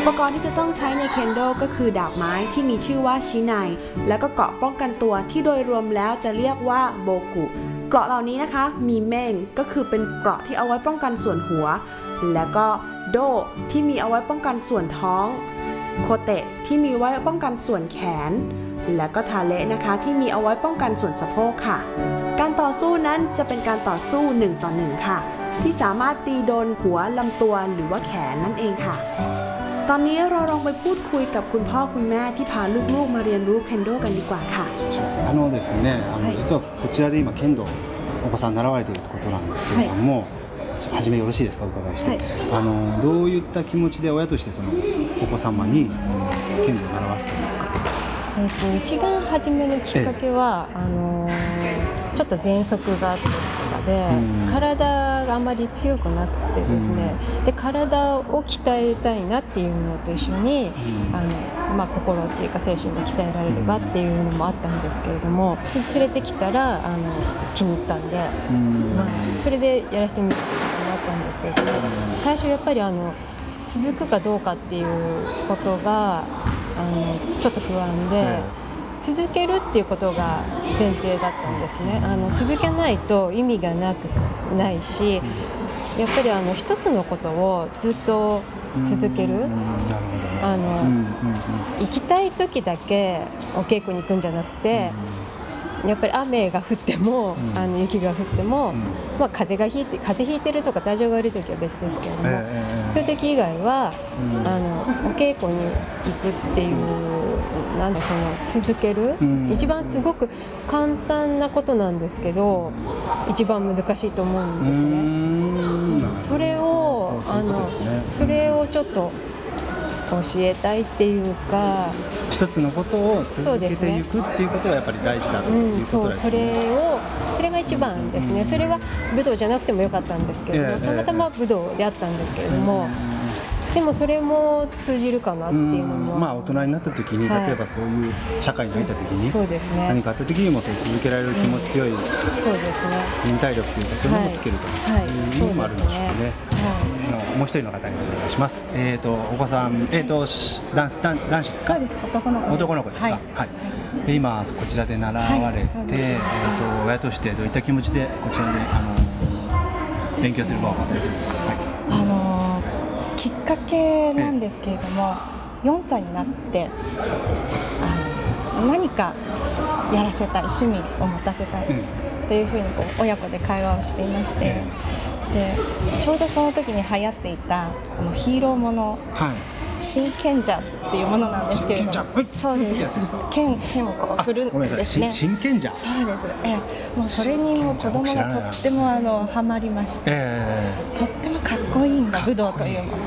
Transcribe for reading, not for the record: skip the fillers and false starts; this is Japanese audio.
ปกรณ์ที่จะต้องใช้ในเคนโดก็คือดาบไม้ที่มีชื่อว่าชิไนแล้วก็เกราะป้องกันตัวที่โดยรวมแล้วจะเรียกว่าโบกุเกราะเหล่านี้นะคะมีเม่งก็คือเป็นเกราะที่เอาไว้ป้องกันส่วนหัวแล้วก็โดที่มีเอาไว้ป้องกันส่วนท้องโคเตะที่มีไว้ป้องกันส่วนแขนและก็ทาเละนะคะที่มีเอาไว้ป้องกันส่วนสะโพกค่ะการต่อสู้นั้นจะเป็นการต่อสู้1 ต่อ 1ค่ะที่สามารถตีโดนหัวลำตัวหรือว่าแขนนั่นเองค่ะตอนนี้เราลองไปพูดคุยกับคุณพ่อคุณแม่ที่พาลูกๆมาเรียนรู้เคนโดกันดีกว่าค่ะですね、実はこちらで今剣道お子さん習われていることなんですけれども、始めよろしいですかお伺いして、どういった気持ちで親としてそのお子様に剣道を習わせているんですか？ 一番初めのきっかけは、ちょっと喘息があったりとかで、体があまり強くなくてですね、で体を鍛えたいなっていうのと一緒に、心っていうか精神も鍛えられればっていうのもあったんですけれども、連れてきたら気に入ったんで、それでやらせてみようかなったんですけれども、最初やっぱり続くかどうかっていうことがちょっと不安で、続けるっていうことが前提だったんですね。続けないと意味がないし、やっぱり一つのことをずっと続ける、行きたい時だけお稽古に行くんじゃなくて、やっぱり雨が降っても雪が降っても、風邪ひいてるとか体調が悪い時は別ですけれども、そういう時以外はお稽古に行くっていうその続ける、一番すごく簡単なことなんですけど一番難しいと思うんですね。それをちょっと教えたいっていうか、 一つのことを続けていくっていうことがやっぱり大事だということですね。 それが一番ですね。それは武道じゃなくてもよかったんですけれども、たまたま武道であったんですけれども、でもそれも通じるかなっていうのも、 大人になった時に、例えばそういう社会に入った時に、何かあった時にもそう続けられる気持ち強い忍耐力というか、そういうのをつけるというのもあるんでしょうね。もう一人の方にお願いします。お子さん、男子ですか？ そうです。男の子です。 ですか？はい。今こちらで習われて、親としてどういった気持ちでこちらで勉強する場を与えているんですか？ きっかけなんですけれども、4歳になって何かやらせたい、趣味を持たせたいというふうに親子で会話をしていまして、でちょうどその時に流行っていたヒーローもの、真剣者っていうものなんですけれども、そうです。剣を振るんですね。 真剣者。 そうです。もうそれにも子供がとってもハマりまして、とってもかっこいいんだ武道というもの。